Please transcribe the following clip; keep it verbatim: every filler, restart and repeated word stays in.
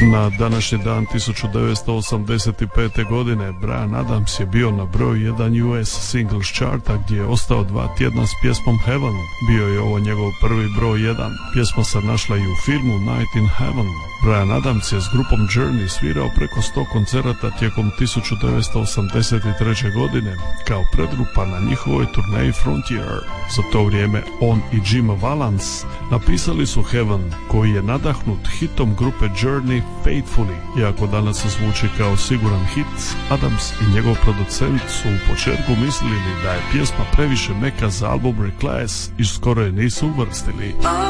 Na današnji dan tisuću devetsto osamdeset pete. godine Bryan Adams je bio na broj jedan U S Singles Charta gdje je ostao dva tjedna s pjesmom Heaven. Bio je ovo njegov prvi broj jedan. Pjesma se našla i u filmu Night in Heaven. Bryan Adams je s grupom Journey svirao preko sto koncerata tijekom tisuću devetsto osamdeset treće. godine kao predgrupa na njihovoj turneji Frontier. Za to vrijeme on i Jim Valance napisali su Heaven, koji je nadahnut hitom grupe Journey Faithfully. Iako danas zvuči kao siguran hit, Adams i njegov producent su u početku mislili da je pjesma previše meka za album Reckless i skoro je nisu uvrstili.